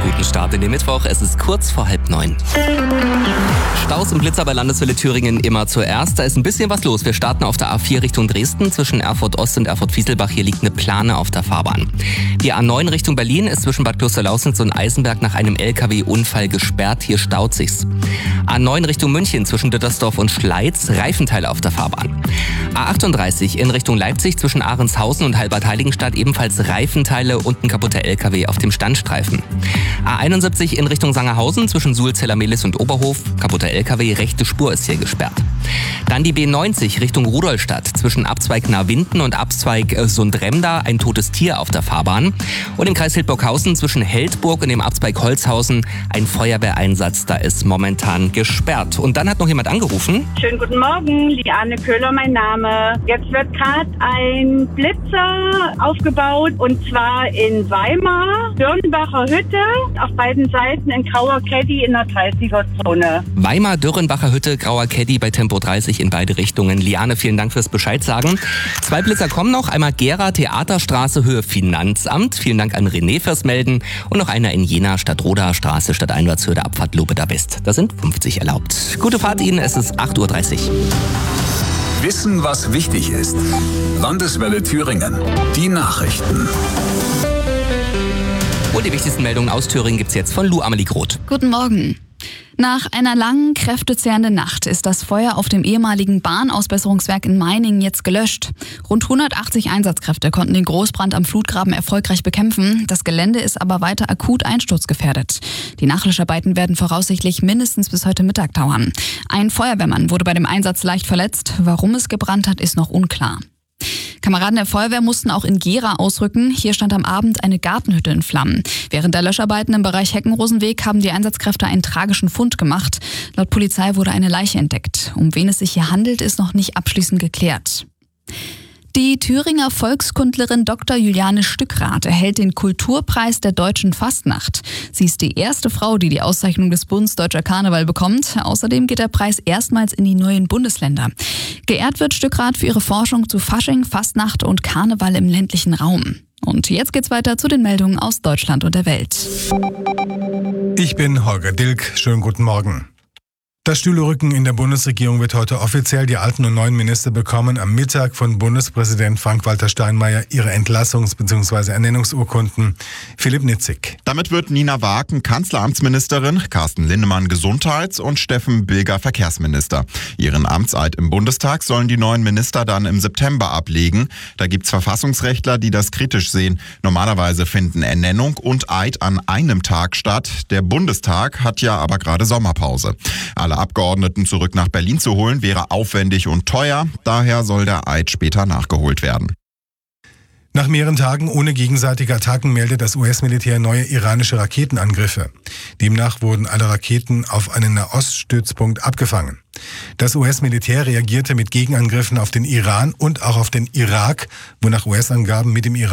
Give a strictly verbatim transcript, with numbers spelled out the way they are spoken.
Guten Start in den Mittwoch, es ist kurz vor halb neun. Staus und Blitzer bei Landeswelle Thüringen immer zuerst. Da ist ein bisschen was los. Wir starten auf der A vier Richtung Dresden. Zwischen Erfurt Ost und Erfurt Fieselbach. Hier liegt eine Plane auf der Fahrbahn. Die A neun Richtung Berlin ist zwischen Bad Klosterlausnitz und Eisenberg nach einem L K W-Unfall gesperrt. Hier staut sich's. A neun Richtung München zwischen Dittersdorf und Schleiz. Reifenteile auf der Fahrbahn. A achtunddreißig in Richtung Leipzig zwischen Ahrenshausen und Halbert-Heiligenstadt ebenfalls Reifenteile und ein kaputter L K W auf dem Standstreifen. A einundsiebzig in Richtung Sangerhausen zwischen Suhl-Zellermehlis und Oberhof. Kaputter L K W, rechte Spur ist hier gesperrt. Dann die B neunzig Richtung Rudolstadt zwischen Abzweig Nahwinden und Abzweig Sundremda. Ein totes Tier auf der Fahrbahn. Und im Kreis Hildburghausen zwischen Heldburg und dem Abzweig Holzhausen ein Feuerwehreinsatz. Da ist momentan gesperrt. Und dann hat noch jemand angerufen. Schönen guten Morgen, Liane Köhler mein Name. Jetzt wird gerade ein Blitzer aufgebaut und zwar in Weimar, Dürrenbacher Hütte, auf beiden Seiten in Grauer Caddy in der dreißiger-Zone. Weimar, Dürrenbacher Hütte, Grauer Caddy bei Tempo dreißig in beide Richtungen. Liane, vielen Dank fürs Bescheid sagen. Zwei Blitzer kommen noch. Einmal Gera, Theaterstraße, Höhe Finanzamt. Vielen Dank an René fürs Melden. Und noch einer in Jena, Stadtroda, Straße, Stadteinwärtshöhe, Abfahrt Lobeda West. Da sind fünfzig erlaubt. Gute Fahrt Ihnen, es ist acht Uhr dreißig. Wissen, was wichtig ist. Landeswelle Thüringen. Die Nachrichten. Und die wichtigsten Meldungen aus Thüringen gibt's jetzt von Lou Amelie Groth. Guten Morgen. Nach einer langen, kräftezehrenden Nacht ist das Feuer auf dem ehemaligen Bahnausbesserungswerk in Meiningen jetzt gelöscht. Rund hundertachtzig Einsatzkräfte konnten den Großbrand am Flutgraben erfolgreich bekämpfen. Das Gelände ist aber weiter akut einsturzgefährdet. Die Nachlöscharbeiten werden voraussichtlich mindestens bis heute Mittag dauern. Ein Feuerwehrmann wurde bei dem Einsatz leicht verletzt. Warum es gebrannt hat, ist noch unklar. Kameraden der Feuerwehr mussten auch in Gera ausrücken. Hier stand am Abend eine Gartenhütte in Flammen. Während der Löscharbeiten im Bereich Heckenrosenweg haben die Einsatzkräfte einen tragischen Fund gemacht. Laut Polizei wurde eine Leiche entdeckt. Um wen es sich hier handelt, ist noch nicht abschließend geklärt. Die Thüringer Volkskundlerin Doktor Juliane Stückrath erhält den Kulturpreis der Deutschen Fastnacht. Sie ist die erste Frau, die die Auszeichnung des Bundes Deutscher Karneval bekommt. Außerdem geht der Preis erstmals in die neuen Bundesländer. Geehrt wird Stückrath für ihre Forschung zu Fasching, Fastnacht und Karneval im ländlichen Raum. Und jetzt geht's weiter zu den Meldungen aus Deutschland und der Welt. Ich bin Holger Dilk. Schönen guten Morgen. Das Stühlerücken in der Bundesregierung wird heute offiziell. Die alten und neuen Minister bekommen am Mittag von Bundespräsident Frank-Walter Steinmeier ihre Entlassungs- bzw. Ernennungsurkunden. Philipp Nitzig. Damit wird Nina Waaken Kanzleramtsministerin, Carsten Linnemann Gesundheits- und Steffen Bilger Verkehrsminister. Ihren Amtseid im Bundestag sollen die neuen Minister dann im September ablegen. Da gibt's Verfassungsrechtler, die das kritisch sehen. Normalerweise finden Ernennung und Eid an einem Tag statt. Der Bundestag hat ja aber gerade Sommerpause. Alle Abgeordneten zurück nach Berlin zu holen, wäre aufwendig und teuer. Daher soll der Eid später nachgeholt werden. Nach mehreren Tagen ohne gegenseitige Attacken meldet das U S-Militär neue iranische Raketenangriffe. Demnach wurden alle Raketen auf einen Nahoststützpunkt abgefangen. Das U S-Militär reagierte mit Gegenangriffen auf den Iran und auch auf den Irak, wo nach U S-Angaben mit dem Iran